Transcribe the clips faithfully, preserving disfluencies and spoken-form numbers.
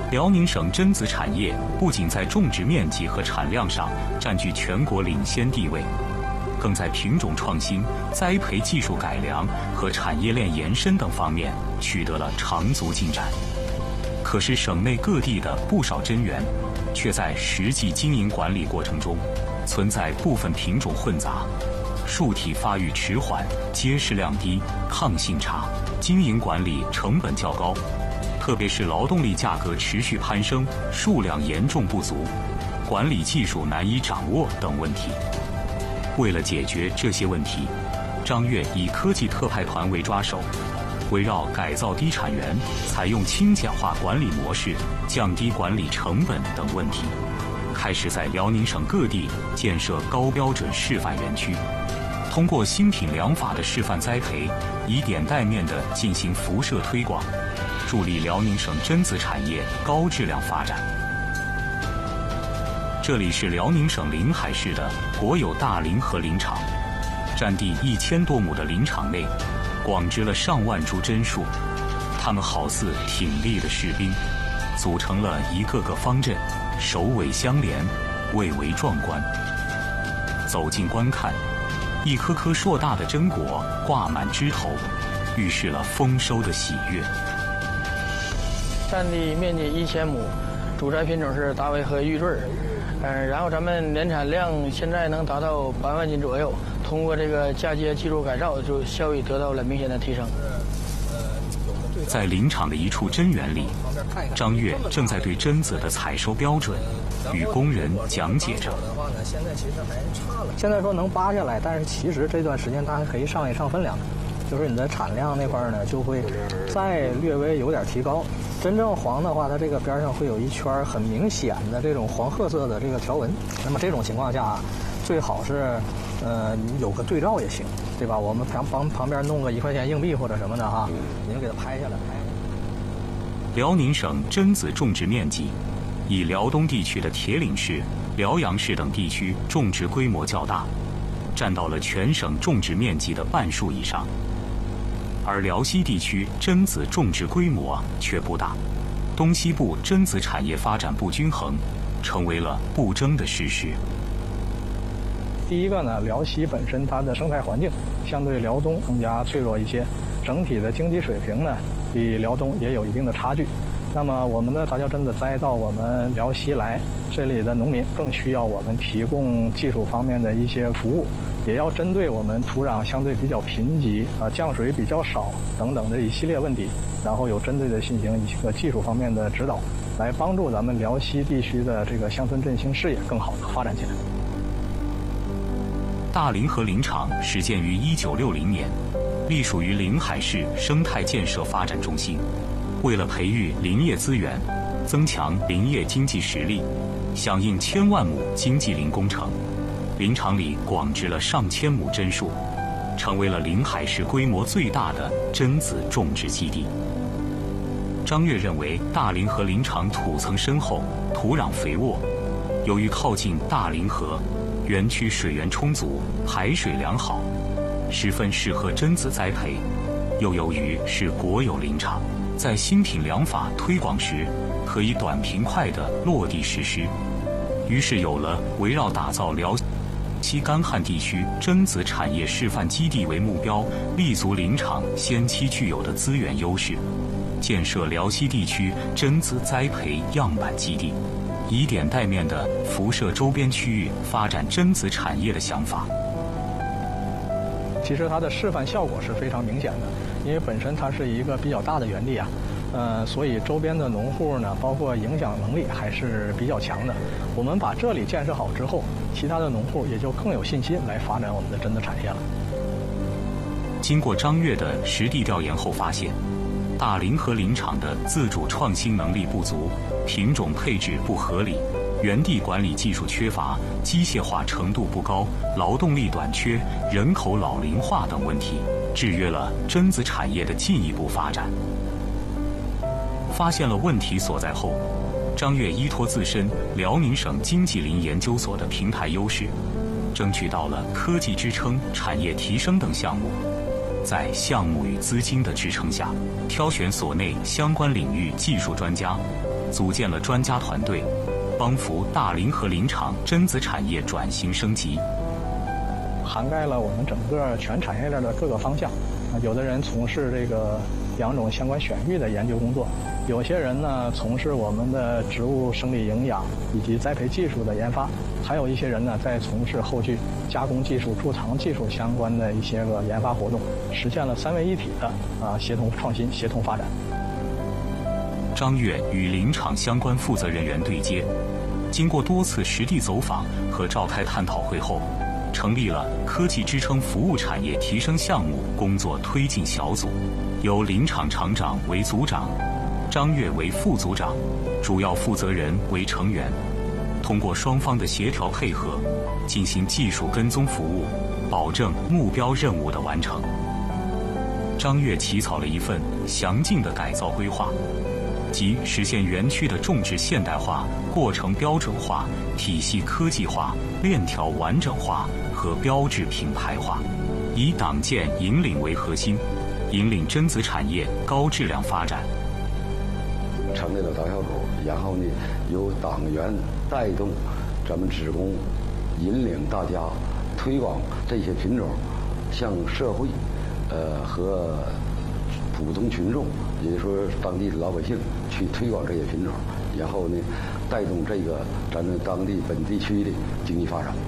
辽宁省榛子产业不仅在种植面积和产量上占据全国领先地位，更在品种创新、栽培技术改良和产业链延伸等方面取得了长足进展。可是，省内各地的不少榛园，却在实际经营管理过程中，存在部分品种混杂、树体发育迟缓、结实量低、抗性差，经营管理成本较高，特别是劳动力价格持续攀升、数量严重不足、管理技术难以掌握等问题。为了解决这些问题，张越以科技特派团为抓手，围绕改造低产园、采用轻简化管理模式、降低管理成本等问题，开始在辽宁省各地建设高标准示范园区，通过新品良法的示范栽培，以点带面地进行辐射推广，助力辽宁省榛子产业高质量发展。这里是辽宁省临海市的国有大林和林场，占地一千多亩的林场内，广植了上万株榛树，它们好似挺立的士兵，组成了一个个方阵，首尾相连，蔚为壮观。走近观看，一颗颗硕大的榛果挂满枝头，预示了丰收的喜悦。 占地面积一千亩，主摘品种是达维和玉坠。嗯，然后咱们年产量现在能达到八万斤左右，通过这个嫁接技术改造，就效益得到了明显的提升。 在林场的一处榛园里，张越正在对榛子的采收标准与工人讲解着。 现在说能扒下来，但是其实这段时间它还可以上一上分量，就是你的产量那块呢就会再略微有点提高。真正黄的话，它这个边上会有一圈很明显的这种黄褐色的这个条纹。那么这种情况下，最好是，呃，你有个对照也行，对吧？我们旁旁旁边弄个一块钱硬币或者什么的哈，你就给它拍下来。拍。 辽宁省榛子种植面积，以辽东地区的铁岭市、辽阳市等地区种植规模较大，占到了全省种植面积的半数以上。而辽西地区榛子种植规模却不大，东西部榛子产业发展不均衡，成为了不争的事实。 第一个呢，辽西本身它的生态环境相对辽东更加脆弱一些，整体的经济水平呢比辽东也有一定的差距。那么我们的杂交榛子栽到我们辽西来，这里的农民更需要我们提供技术方面的一些服务，也要针对我们土壤相对比较贫瘠啊、降水比较少等等的一系列问题，然后有针对的进行一个技术方面的指导，来帮助咱们辽西地区的这个乡村振兴事业更好的发展起来。 大林和林场始建于一九六零年，隶属于临海市生态建设发展中心。为了培育林业资源，增强林业经济实力，响应千万亩经济林工程，林场里广植了上千亩榛树，成为了临海市规模最大的榛子种植基地。张越认为，大林和林场土层深厚，土壤肥沃，由于靠近大林河，园区水源充足，排水良好，十分适合榛子栽培。又由于是国有林场，在新品良法推广时，可以短平快地落地实施，于是有了围绕打造辽西干旱地区榛子产业示范基地为目标，立足林场先期具有的资源优势，建设辽西地区榛子栽培样板基地，以点带面地辐射周边区域发展榛子产业的想法。 其实它的示范效果是非常明显的，因为本身它是一个比较大的园地啊，呃，所以周边的农户呢，包括影响能力还是比较强的。我们把这里建设好之后，其他的农户也就更有信心来发展我们的榛子产业了。 经过张越的实地调研后发现，大林和林场的自主创新能力不足，品种配置不合理，园地管理技术缺乏，机械化程度不高，劳动力短缺，人口老龄化等问题，制约了榛子产业的进一步发展。发现了问题所在后，张越依托自身辽宁省经济林研究所的平台优势，争取到了科技支撑、产业提升等项目， 在项目与资金的支撑下，挑选所内相关领域技术专家，组建了专家团队，帮扶大凌河林场榛子产业转型升级。 涵盖了我们整个全产业链的各个方向。啊，有的人从事这个两种相关选育的研究工作，有些人呢从事我们的植物生理营养以及栽培技术的研发，还有一些人呢在从事后续加工技术、贮藏技术相关的一些个研发活动，实现了三位一体的啊协同创新、协同发展。 张越与林场相关负责人员对接，经过多次实地走访和召开探讨会后，成立了科技支撑服务产业提升项目工作推进小组，由林场厂长为组长，张越为副组长，主要负责人为成员。通过双方的协调配合，进行技术跟踪服务，保证目标任务的完成。张越起草了一份详尽的改造规划，即实现园区的种植现代化、过程标准化、体系科技化、链条完整化和标志品牌化，以党建引领为核心，引领榛子产业高质量发展。 成立了导小组，然后呢，由党员带动咱们职工，引领大家推广这些品种，向社会，呃和普通群众，也就是说当地的老百姓去推广这些品种，然后呢，带动这个咱们当地本地区的经济发展。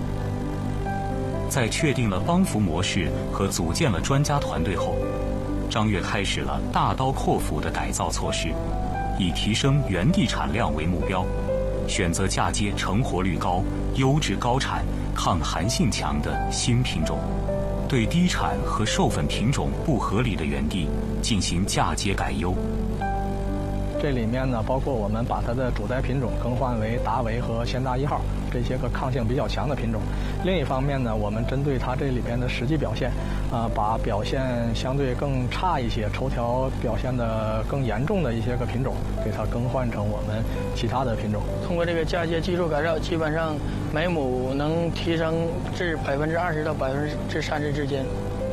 在确定了帮扶模式和组建了专家团队后，张越开始了大刀阔斧的改造措施，以提升原地产量为目标，选择嫁接成活率高、优质高产、抗寒性强的新品种，对低产和授粉品种不合理的园地进行嫁接改优。 这里面呢，包括我们把它的主栽品种更换为达维和仙大一号这些个抗性比较强的品种。另一方面呢，我们针对它这里边的实际表现，啊、呃，把表现相对更差一些、抽条表现的更严重的一些个品种，给它更换成我们其他的品种。 通过这个嫁接技术改造，基本上每亩能提升至百分之二十到百分之三十之间。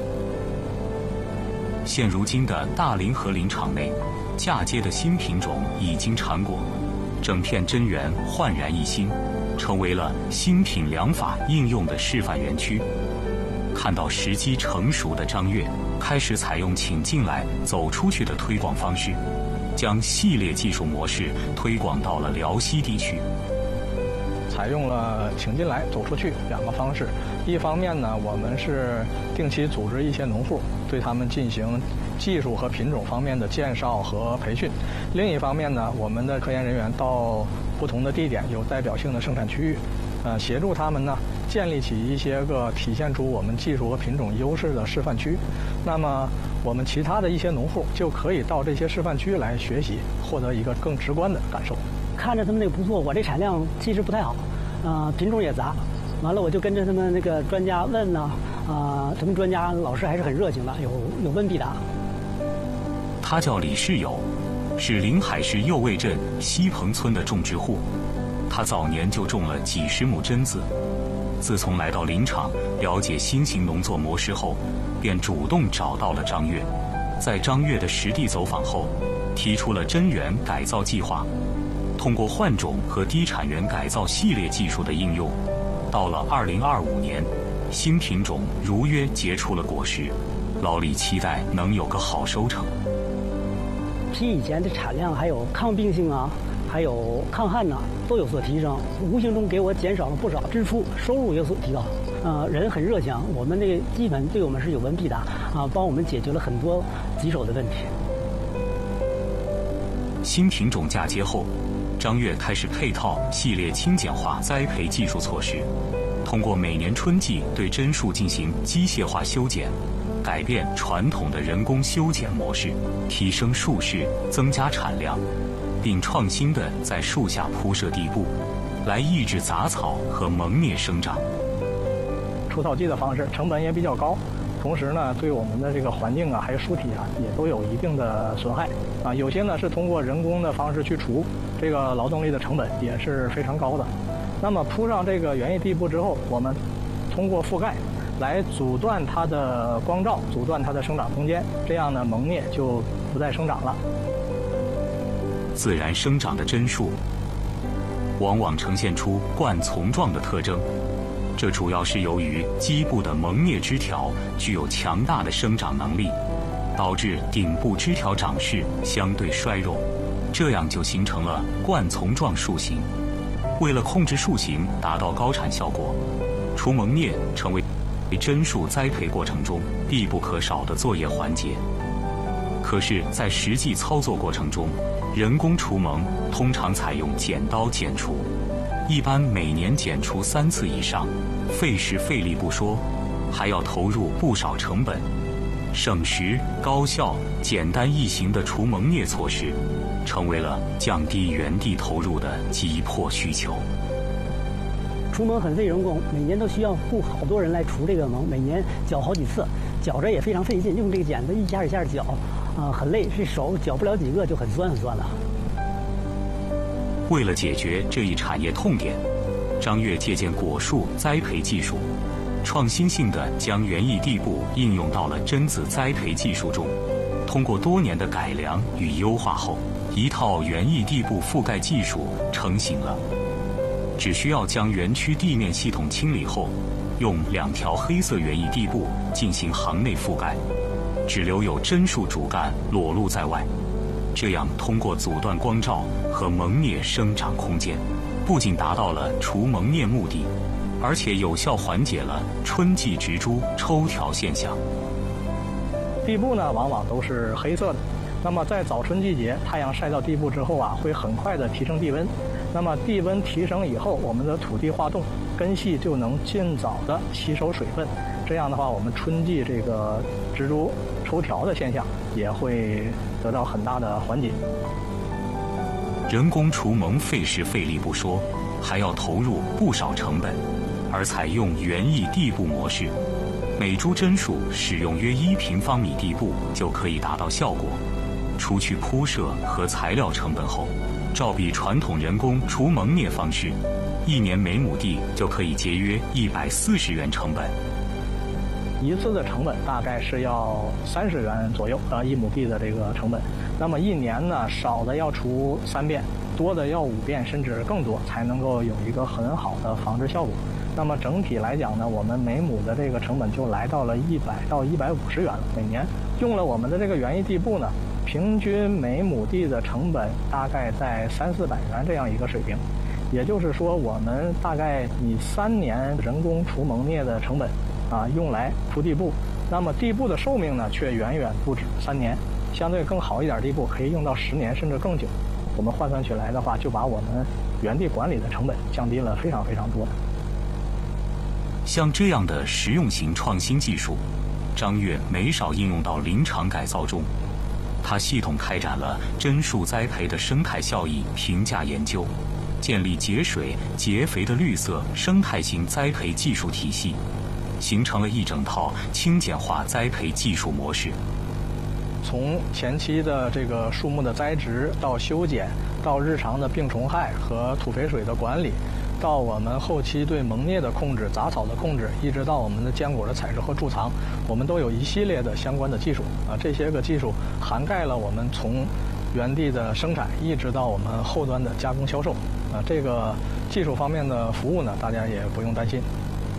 现如今的大凌河林场内，嫁接的新品种已经产果，整片榛园焕然一新，成为了新品良法应用的示范园区。看到时机成熟的张越，开始采用请进来走出去的推广方式，将系列技术模式推广到了辽西地区。 采用了请进来走出去两个方式，一方面呢，我们是定期组织一些农户，对他们进行技术和品种方面的介绍和培训；另一方面呢，我们的科研人员到不同的地点有代表性的生产区域，呃，协助他们呢建立起一些个体现出我们技术和品种优势的示范区。那么我们其他的一些农户就可以到这些示范区来学习，获得一个更直观的感受。 看着他们那个不错，我这产量其实不太好，呃，品种也杂。完了，我就跟着他们那个专家问呢，啊、呃，他们专家老师还是很热情的，有有问必答。 他叫李世友，是临海市右卫镇西棚村的种植户。他早年就种了几十亩榛子，自从来到林场了解新型农作模式后，便主动找到了张越。在张越的实地走访后，提出了榛园改造计划，通过换种和低产园改造系列技术的应用，到了二零二五年，新品种如约结出了果实，老李期待能有个好收成。 比以前的产量还有抗病性啊，还有抗旱呐、啊，都有所提升，无形中给我减少了不少支出，收入有所提高。呃，人很热情，我们这个基本对我们是有问必答啊，帮我们解决了很多棘手的问题。 新品种嫁接后，张越开始配套系列轻简化栽培技术措施，通过每年春季对榛树进行机械化修剪，改变传统的人工修剪模式，提升树势，增加产量，并创新地在树下铺设地布，来抑制杂草和萌灭生长。 除草剂的方式成本也比较高，同时呢，对我们的这个环境啊，还有树体啊，也都有一定的损害啊。有些呢是通过人工的方式去除，这个劳动力的成本也是非常高的。那么铺上这个园艺地布之后，我们通过覆盖， 来阻断它的光照，阻断它的生长空间，这样呢，萌孽就不再生长了。 自然生长的针树，往往呈现出冠丛状的特征，这主要是由于基部的萌孽枝条具有强大的生长能力，导致顶部枝条长势相对衰弱，这样就形成了冠丛状树形。为了控制树形，达到高产效果，除萌孽成为针树栽培过程中必不可少的作业环节。可是，在实际操作过程中，人工除萌通常采用剪刀剪除，一般每年剪除三次以上，费时费力不说，还要投入不少成本。省时、高效、简单易行的除萌孽措施，成为了降低原地投入的急迫需求。 除萌很费人工，每年都需要雇好多人来除这个萌，每年绞好几次，绞着也非常费劲，用这个剪子一下一下绞，啊、呃，很累，这手绞不了几个就很酸很酸了。 为了解决这一产业痛点，张越借鉴果树栽培技术，创新性地将园艺地部应用到了榛子栽培技术中。通过多年的改良与优化后，一套园艺地部覆盖技术成型了。只需要将园区地面系统清理后，用两条黑色园艺地布进行行内覆盖，只留有针树主干裸露在外。这样通过阻断光照和萌孽生长空间，不仅达到了除萌孽目的，而且有效缓解了春季植株抽条现象。 地布呢，往往都是黑色的。那么在早春季节，太阳晒到地部之后啊，会很快的提升地温。那么地温提升以后，我们的土地化冻，根系就能尽早的吸收水分。这样的话，我们春季这个植株抽条的现象也会得到很大的缓解。 人工除萌费时费力不说，还要投入不少成本，而采用园艺地布模式，每株针树使用约一平方米地布就可以达到效果。除去铺设和材料成本后，照比传统人工除萌孽方式，一年每亩地就可以节约一百四十元成本。 一次的成本大概是要三十元左右，呃，一亩地的这个成本。那么一年呢，少的要除三遍，多的要五遍，甚至更多，才能够有一个很好的防治效果。那么整体来讲呢，我们每亩的这个成本就来到了一百到一百五十元了。每年用了我们的这个园艺地布呢，平均每亩地的成本大概在三四百元这样一个水平。也就是说，我们大概以三年人工除萌孽的成本啊，用来铺地布，那么地布的寿命呢，却远远不止三年，相对更好一点地布可以用到十年甚至更久。我们换算起来的话，就把我们园地管理的成本降低了非常非常多。 像这样的实用型创新技术，张越没少应用到林场改造中。他系统开展了针树栽培的生态效益评价研究，建立节水节肥的绿色生态型栽培技术体系，形成了一整套轻简化栽培技术模式。 从前期的这个树木的栽植到修剪，到日常的病虫害和土肥水的管理，到我们后期对萌孽的控制、杂草的控制，一直到我们的坚果的采收和贮藏，我们都有一系列的相关的技术啊。这些个技术涵盖了我们从园地的生产，一直到我们后端的加工销售啊。这个技术方面的服务呢，大家也不用担心。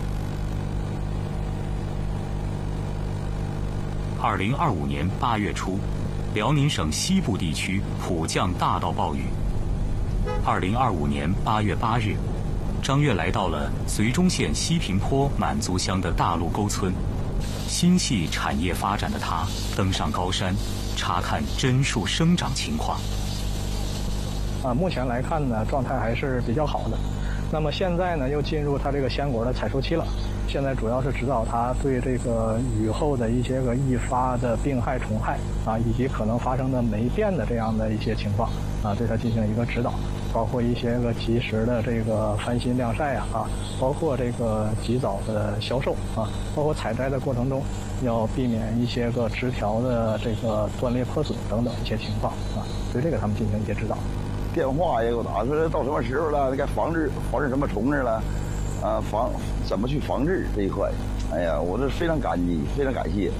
二零二五年八月初，辽宁省西部地区普降大到暴雨。二零二五年八月八日，张越来到了绥中县西平坡满族乡的大路沟村。心系产业发展的他，登上高山，查看针树生长情况。 啊，目前来看呢，状态还是比较好的。那么现在呢，又进入它这个鲜果的采收期了。现在主要是指导它对这个雨后的一些个易发的病害虫害啊，以及可能发生的霉变的这样的一些情况啊，对它进行一个指导，包括一些个及时的这个翻新晾晒啊，啊，包括这个及早的销售啊，包括采摘的过程中要避免一些个枝条的这个断裂破损等等一些情况啊，对这个他们进行一些指导。 电话也给我打说到什么时候了，该防治防治什么虫子了，啊，防怎么去防治这一块。 哎呀，我这非常感激，非常感谢。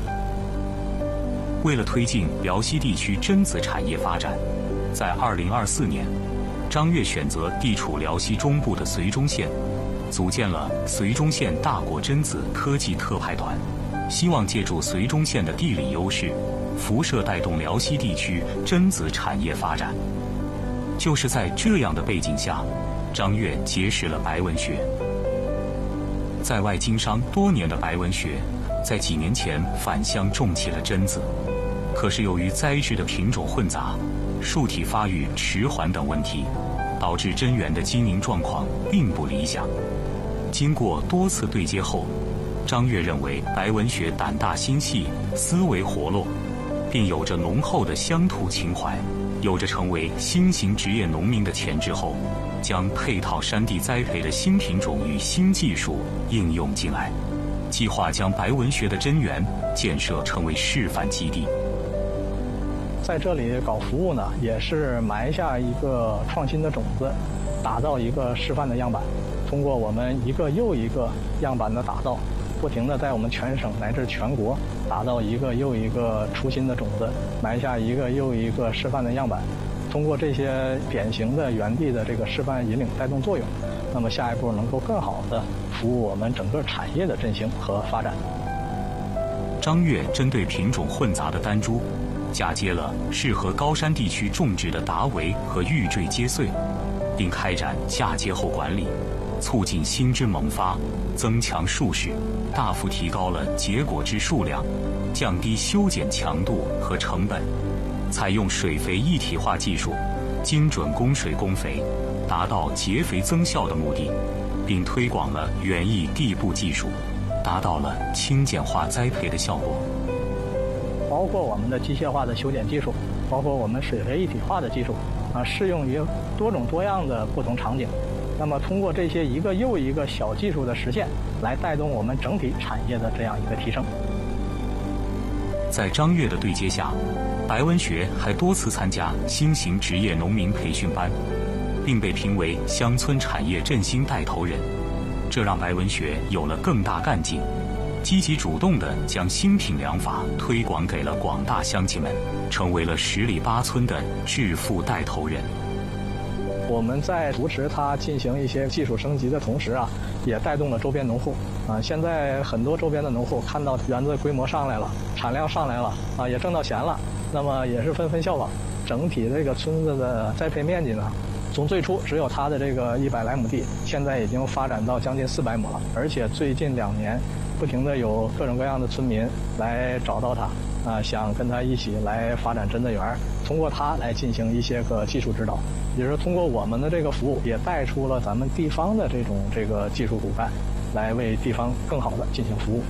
为了推进辽西地区榛子产业发展，在二零二四年，张越选择地处辽西中部的绥中县，组建了绥中县大果榛子科技特派团，希望借助绥中县的地理优势，辐射带动辽西地区榛子产业发展。就是在这样的背景下，张越结识了白文学。在外经商多年的白文学，在几年前返乡种起了榛子，可是由于栽植的品种混杂、树体发育迟缓等问题，导致榛园的经营状况并不理想。经过多次对接后，张越认为白文学胆大心细、思维活络，并有着浓厚的乡土情怀，有着成为新型职业农民的潜质后，将配套山地栽培的新品种与新技术应用进来，计划将白文学的榛园建设成为示范基地。 在这里搞服务呢，也是埋下一个创新的种子，打造一个示范的样板。通过我们一个又一个样板的打造，不停地在我们全省乃至全国打造一个又一个初心的种子，埋下一个又一个示范的样板。通过这些典型的原地的这个示范引领带动作用，那么下一步能够更好地服务我们整个产业的振兴和发展。 张越针对品种混杂的丹珠，嫁接了适合高山地区种植的达维和玉坠接穗，并开展嫁接后管理，促进新枝萌发，增强树势，大幅提高了结果枝数量，降低修剪强度和成本，采用水肥一体化技术，精准供水供肥，达到结肥增效的目的，并推广了园艺地布技术，达到了轻简化栽培的效果。 包括我们的机械化的修剪技术，包括我们水肥一体化的技术，啊，适用于多种多样的不同场景。那么通过这些一个又一个小技术的实现，来带动我们整体产业的这样一个提升。 在张越的对接下，白文学还多次参加新型职业农民培训班，并被评为乡村产业振兴带头人，这让白文学有了更大干劲，积极主动地将新品良法推广给了广大乡亲们，成为了十里八村的致富带头人。 我们在扶持它进行一些技术升级的同时啊，也带动了周边农户啊。现在很多周边的农户看到园子规模上来了，产量上来了啊，也挣到钱了，那么也是纷纷效仿。整体这个村子的栽培面积呢，从最初只有它的这个一百来亩地，现在已经发展到将近四百亩了。而且最近两年，不停的有各种各样的村民来找到他啊，想跟他一起来发展榛子园，通过他来进行一些个技术指导。也就是通过我们的这个服务，也带出了咱们地方的这种这个技术骨干，来为地方更好的进行服务。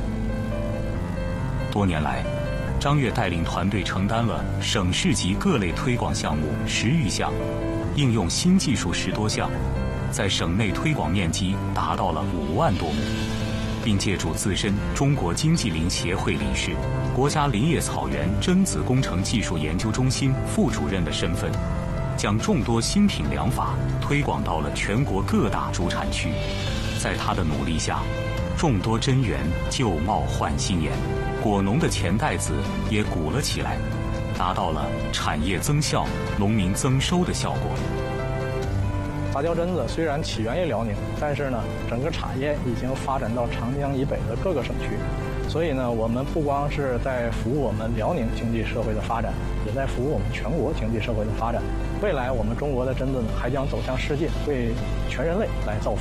多年来，张越带领团队承担了省市级各类推广项目十余项，应用新技术十多项，在省内推广面积达到了五万多亩，并借助自身中国经济林协会理事、国家林业草原榛子工程技术研究中心副主任的身份，将众多新品良法推广到了全国各大主产区。在他的努力下，众多榛园旧貌换新颜，果农的钱袋子也鼓了起来，达到了产业增效、农民增收的效果。 杂交榛子虽然起源于辽宁，但是呢，整个产业已经发展到长江以北的各个省区。所以呢，我们不光是在服务我们辽宁经济社会的发展，也在服务我们全国经济社会的发展。未来我们中国的榛子呢，还将走向世界，为全人类来造福。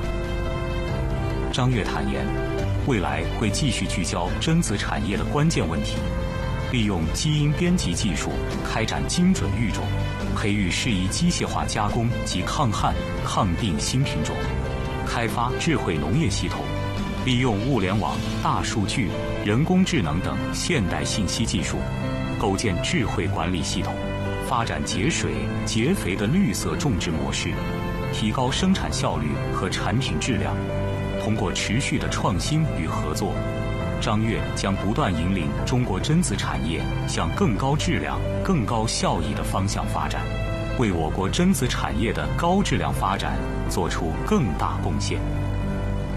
张越坦言，未来会继续聚焦榛子产业的关键问题，利用基因编辑技术开展精准育种，培育适宜机械化加工及抗旱、抗病新品种，开发智慧农业系统，利用物联网、大数据、人工智能等现代信息技术，构建智慧管理系统，发展节水节肥的绿色种植模式，提高生产效率和产品质量。通过持续的创新与合作，张越将不断引领中国榛子产业向更高质量、更高效益的方向发展，为我国榛子产业的高质量发展做出更大贡献。